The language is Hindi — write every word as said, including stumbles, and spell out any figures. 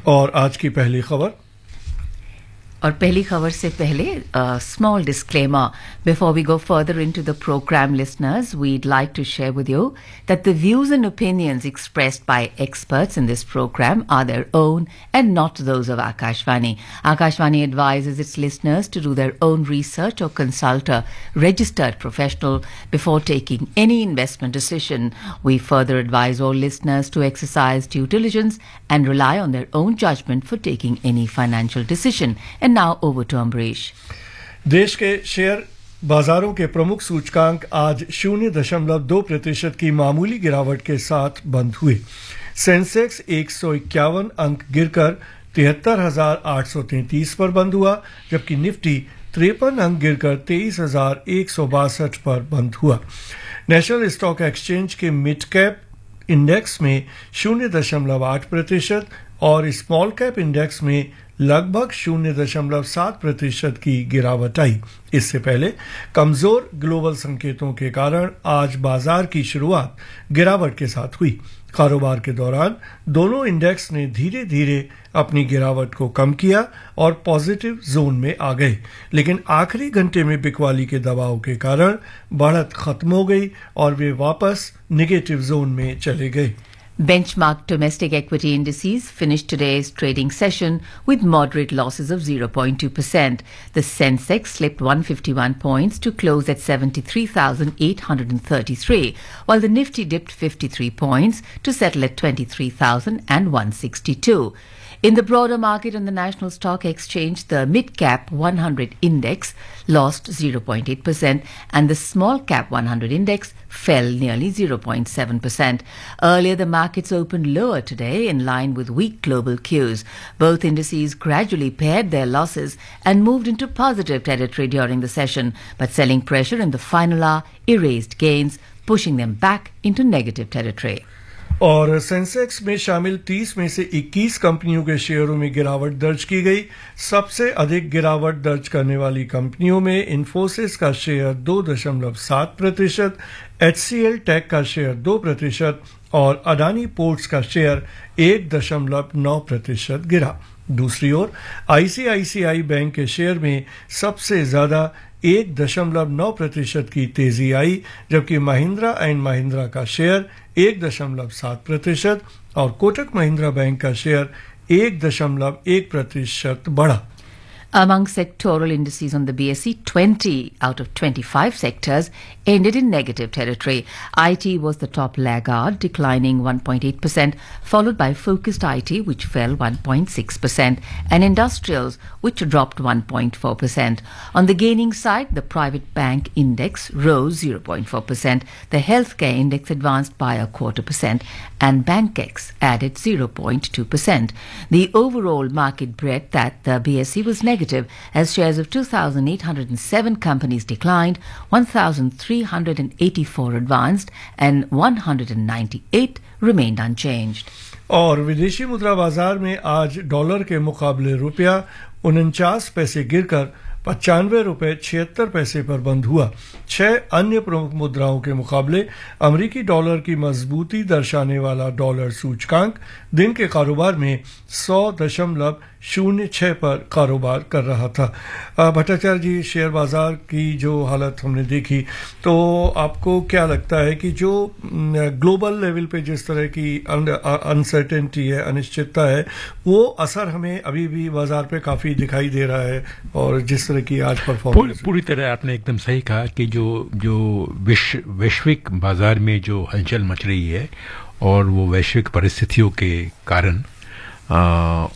और आज की पहली खबर और पहली खबर से पहले a small disclaimer before we go further into the program, listeners. We'd like to share with you that the views and opinions expressed by experts in this program are their own and not those of Akashvani. Akashvani advises its listeners to do their own research or consult a registered professional before taking any investment decision. We further advise all listeners to exercise due diligence and rely on their own judgment for taking any financial decision. And now over to Ambrish. देश के शेयर बाजारों के प्रमुख सूचकांक आज शून्य दशमलव दो प्रतिशत की मामूली गिरावट के साथ बंद हुए। सेंसेक्स एक सौ इक्यावन अंक गिरकर तिहत्तर हजार आठ सौ तैंतीस पर बंद हुआ, जबकि निफ्टी तिरपन अंक गिरकर तेईस हजार एक सौ बासठ पर बंद हुआ। नेशनल स्टॉक एक्सचेंज के मिड कैप इंडेक्स में शून्य दशमलव आठ प्रतिशत और स्मॉल कैप इंडेक्स में लगभग शून्य दशमलव सात प्रतिशत की गिरावट आई। इससे पहले कमजोर ग्लोबल संकेतों के कारण आज बाजार की शुरुआत गिरावट के साथ हुई। कारोबार के दौरान दोनों इंडेक्स ने धीरे धीरे अपनी गिरावट को कम किया और पॉजिटिव जोन में आ गए, लेकिन आखिरी घंटे में बिकवाली के दबाव के कारण बढ़त खत्म हो गई और वे वापस नेगेटिव जोन में चले गए। Benchmark domestic equity indices finished today's trading session with moderate losses of zero point two percent. The Sensex slipped one hundred fifty-one points to close at seventy-three thousand eight hundred thirty-three, while the Nifty dipped fifty-three points to settle at twenty-three thousand one hundred sixty-two. In the broader market on the National Stock Exchange, the mid-cap one hundred index lost zero point eight percent and the small-cap one hundred index fell nearly zero point seven percent. Earlier, the markets opened lower today in line with weak global cues. Both indices gradually pared their losses and moved into positive territory during the session, but selling pressure in the final hour erased gains, pushing them back into negative territory. और सेंसेक्स में शामिल तीस में से इक्कीस कंपनियों के शेयरों में गिरावट दर्ज की गई। सबसे अधिक गिरावट दर्ज करने वाली कंपनियों में इन्फोसिस का शेयर दो दशमलव सात प्रतिशत, एचसीएल टेक का शेयर दो प्रतिशत और अडानी पोर्ट्स का शेयर एक दशमलव नौ प्रतिशत गिरा। दूसरी ओर आईसीआईसीआई बैंक के शेयर में सबसे ज्यादा एक दशमलव नौ प्रतिशत की तेजी आई, जबकि महिंद्रा एंड महिंद्रा का शेयर एक दशमलव सात प्रतिशत और कोटक महिंद्रा बैंक का शेयर एक दशमलव एक प्रतिशत बढ़ा। Among sectoral indices on the B S E, twenty out of twenty-five sectors ended in negative territory. I T was the top laggard, declining one point eight percent, followed by focused I T, which fell one point six percent, and industrials, which dropped one point four percent. On the gaining side, the private bank index rose zero point four percent, the healthcare index advanced by a quarter percent, and BankX added zero point two percent. The overall market breadth at the B S E was negative. Negative, as shares of two thousand eight hundred seven companies declined, one thousand three hundred eighty-four advanced, and one hundred ninety-eight remained unchanged. और विदेशी मुद्रा बाजार में आज डॉलर के मुकाबले रुपया उनचास पैसे गिरकर पचानवे रुपए छिहत्तर पैसे पर बंद हुआ। छह अन्य प्रमुख मुद्राओं के मुकाबले अमेरिकी डॉलर की मजबूती दर्शाने वाला डॉलर सूचकांक दिन के कारोबार में सौ दशमलव शून्य छह पर कारोबार कर रहा था। भट्टाचार्य जी, शेयर बाजार की जो हालत हमने देखी, तो आपको क्या लगता है कि जो ग्लोबल लेवल पे जिस तरह की अनसर्टेनिटी है, अनिश्चितता है, वो असर हमें अभी भी बाजार पे काफी दिखाई दे रहा है? और जिस तरह की आज परफॉर्मेंस, पूरी तरह आपने एकदम सही कहा कि जो जो विश्व वैश्विक बाजार में जो हलचल मच रही है और वो वैश्विक परिस्थितियों के कारण